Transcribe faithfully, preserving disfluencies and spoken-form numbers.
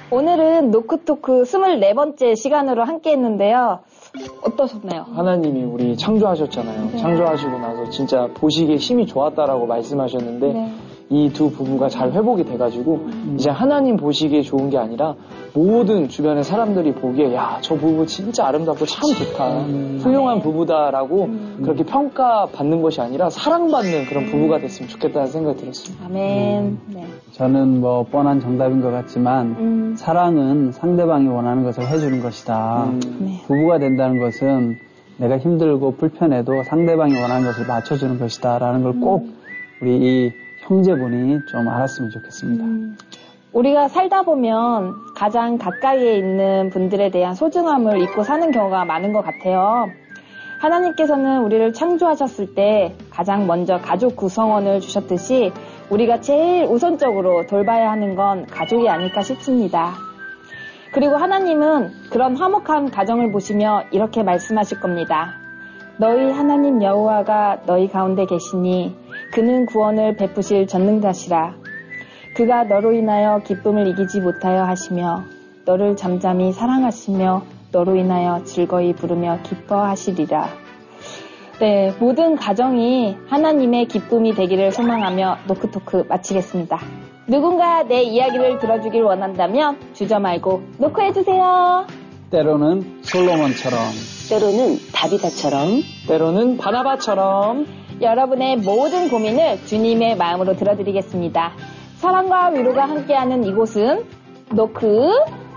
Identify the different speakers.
Speaker 1: 오늘은 노크토크 스물네 번째 시간으로 함께 했는데요. 어떠셨나요?
Speaker 2: 하나님이 우리 창조하셨잖아요. 네. 창조하시고 나서 진짜 보시기에 힘이 좋았다라고 말씀하셨는데 네. 이 두 부부가 잘 회복이 돼가지고 음. 이제 하나님 보시기에 좋은 게 아니라 모든 주변의 사람들이 보기에 야, 저 부부 진짜 아름답고 참 좋다. 음. 훌륭한 부부다라고 음. 그렇게 평가받는 것이 아니라 사랑받는 그런 부부가 됐으면 좋겠다는 생각이 들었습니다.
Speaker 1: 아멘.
Speaker 3: 음.
Speaker 1: 네.
Speaker 3: 저는 뭐 뻔한 정답인 것 같지만 음. 사랑은 상대방이 원하는 것을 해주는 것이다. 음. 네. 부부가 된다는 것은 내가 힘들고 불편해도 상대방이 원하는 것을 맞춰주는 것이다 라는 걸 꼭 음. 우리 이 형제분이 좀 알았으면 좋겠습니다. 음.
Speaker 1: 우리가 살다 보면 가장 가까이에 있는 분들에 대한 소중함을 잊고 사는 경우가 많은 것 같아요. 하나님께서는 우리를 창조하셨을 때 가장 먼저 가족 구성원을 주셨듯이 우리가 제일 우선적으로 돌봐야 하는 건 가족이 아닐까 싶습니다. 그리고 하나님은 그런 화목한 가정을 보시며 이렇게 말씀하실 겁니다. 너희 하나님 여호와가 너희 가운데 계시니 그는 구원을 베푸실 전능자시라. 그가 너로 인하여 기쁨을 이기지 못하여 하시며 너를 잠잠히 사랑하시며 너로 인하여 즐거이 부르며 기뻐하시리라. 네, 모든 가정이 하나님의 기쁨이 되기를 소망하며 노크토크 마치겠습니다. 누군가 내 이야기를 들어주길 원한다면 주저 말고 노크해주세요.
Speaker 3: 때로는 솔로몬처럼,
Speaker 4: 때로는 다비다처럼,
Speaker 2: 때로는 바나바처럼
Speaker 1: 여러분의 모든 고민을 주님의 마음으로 들어드리겠습니다. 사랑과 위로가 함께하는 이곳은 노크